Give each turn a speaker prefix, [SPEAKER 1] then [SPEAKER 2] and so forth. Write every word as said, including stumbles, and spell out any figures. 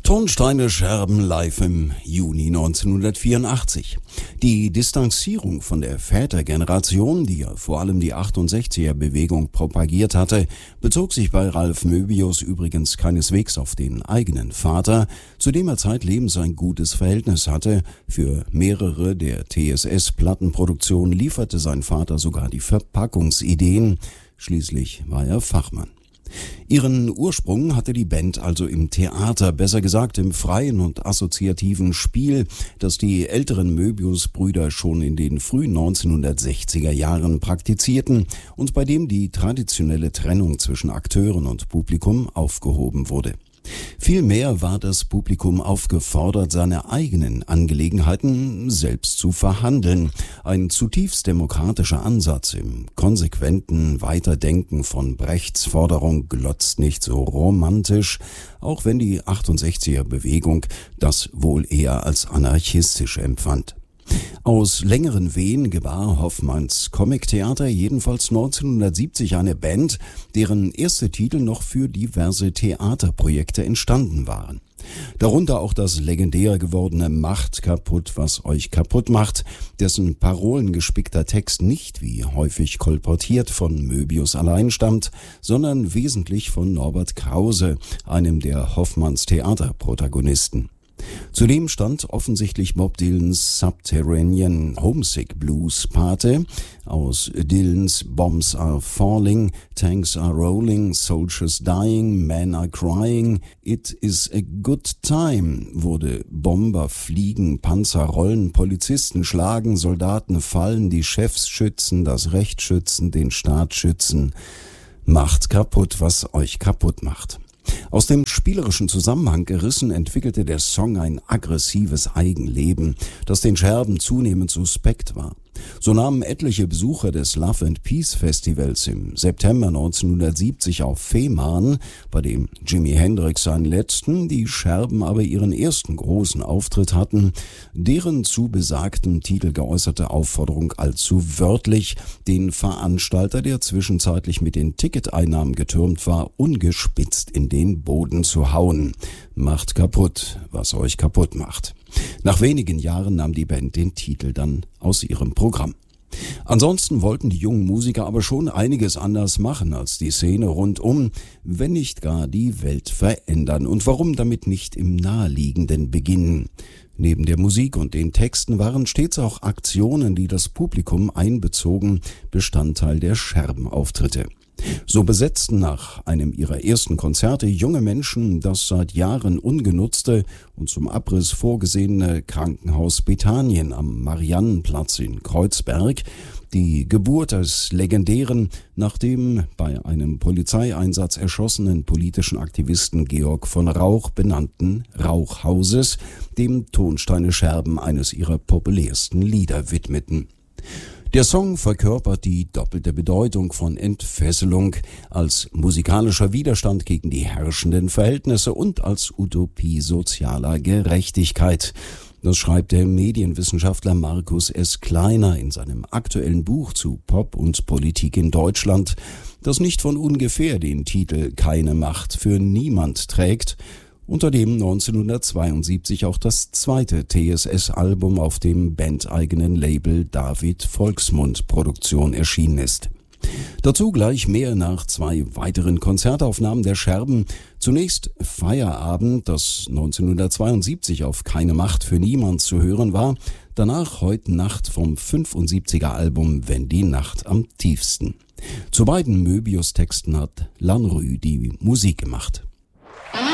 [SPEAKER 1] Tonsteine Scherben live im Juni neunzehnhundertvierundachtzig. Die Distanzierung von der Vätergeneration, die ja vor allem die achtundsechziger-Bewegung propagiert hatte, bezog sich bei Ralf Möbius übrigens keineswegs auf den eigenen Vater, zu dem er zeitlebens ein gutes Verhältnis hatte. Für mehrere der T S S-Plattenproduktionen lieferte sein Vater sogar die Verpackungsideen. Schließlich war er Fachmann. Ihren Ursprung hatte die Band also im Theater, besser gesagt im freien und assoziativen Spiel, das die älteren Möbius-Brüder schon in den frühen neunzehnhundertsechziger Jahren praktizierten und bei dem die traditionelle Trennung zwischen Akteuren und Publikum aufgehoben wurde. Vielmehr war das Publikum aufgefordert, seine eigenen Angelegenheiten selbst zu verhandeln. Ein zutiefst demokratischer Ansatz im konsequenten Weiterdenken von Brechts Forderung glotzt nicht so romantisch, auch wenn die achtundsechziger-Bewegung das wohl eher als anarchistisch empfand. Aus längeren Wehen gebar Hoffmanns Comic-Theater jedenfalls neunzehnhundertsiebzig eine Band, deren erste Titel noch für diverse Theaterprojekte entstanden waren. Darunter auch das legendär gewordene Macht kaputt, was euch kaputt macht, dessen parolengespickter Text nicht wie häufig kolportiert von Möbius allein stammt, sondern wesentlich von Norbert Krause, einem der Hoffmanns Theaterprotagonisten. Zudem stand offensichtlich Bob Dylans Subterranean Homesick Blues Pate. Aus Dylans Bombs Are Falling, Tanks Are Rolling, Soldiers Dying, Men Are Crying, It Is a Good Time wurde Bomber fliegen, Panzer rollen, Polizisten schlagen, Soldaten fallen, die Chefs schützen, das Recht schützen, den Staat schützen. Macht kaputt, was euch kaputt macht. Aus dem spielerischen Zusammenhang gerissen entwickelte der Song ein aggressives Eigenleben, das den Scherben zunehmend suspekt war. So nahmen etliche Besucher des Love and Peace Festivals im September neunzehnhundertsiebzig auf Fehmarn, bei dem Jimi Hendrix seinen letzten, die Scherben aber ihren ersten großen Auftritt hatten, deren zu besagtem Titel geäußerte Aufforderung allzu wörtlich, den Veranstalter, der zwischenzeitlich mit den Ticketeinnahmen getürmt war, ungespitzt in den Boden zu hauen. Macht kaputt, was euch kaputt macht. Nach wenigen Jahren nahm die Band den Titel dann aus ihrem Programm. Ansonsten wollten die jungen Musiker aber schon einiges anders machen als die Szene rundum, wenn nicht gar die Welt verändern. Und warum damit nicht im Naheliegenden beginnen? Neben der Musik und den Texten waren stets auch Aktionen, die das Publikum einbezogen, Bestandteil der Scherbenauftritte. So besetzten nach einem ihrer ersten Konzerte junge Menschen das seit Jahren ungenutzte und zum Abriss vorgesehene Krankenhaus Bethanien am Mariannenplatz in Kreuzberg, die Geburt des legendären, nach dem bei einem Polizeieinsatz erschossenen politischen Aktivisten Georg von Rauch benannten Rauchhauses, dem Tonsteine Scherben eines ihrer populärsten Lieder widmeten. Der Song verkörpert die doppelte Bedeutung von Entfesselung als musikalischer Widerstand gegen die herrschenden Verhältnisse und als Utopie sozialer Gerechtigkeit. Das schreibt der Medienwissenschaftler Markus S. Kleiner in seinem aktuellen Buch zu Pop und Politik in Deutschland, das nicht von ungefähr den Titel Keine Macht für niemand trägt, unter dem neunzehnhundertzweiundsiebzig auch das zweite T S S-Album auf dem bandeigenen Label David Volksmund Produktion erschienen ist. Dazu gleich mehr nach zwei weiteren Konzertaufnahmen der Scherben. Zunächst Feierabend, das neunzehnhundertzweiundsiebzig auf Keine Macht für niemand zu hören war. Danach Heut Nacht vom fünfundsiebziger Album Wenn die Nacht am tiefsten. Zu beiden Möbius-Texten hat Lanrü die Musik gemacht.